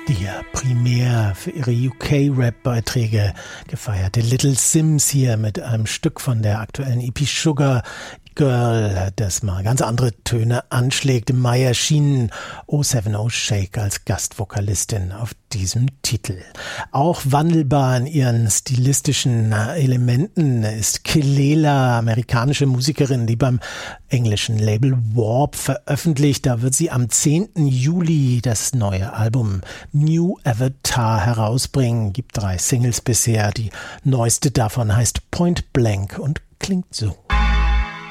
die ja primär für ihre UK-Rap-Beiträge gefeierte Little Simz hier mit einem Stück von der aktuellen EP Sugar Girl, das mal ganz andere Töne anschlägt. Im Mai erschienen O70 Shake als Gastvokalistin auf diesem Titel. Auch wandelbar in ihren stilistischen Elementen ist Kelela, amerikanische Musikerin, die beim englischen Label Warp veröffentlicht. Da wird sie am 10. Juli das neue Album New Avatar herausbringen. Gibt 3 Singles bisher. Die neueste davon heißt Point Blank und klingt so.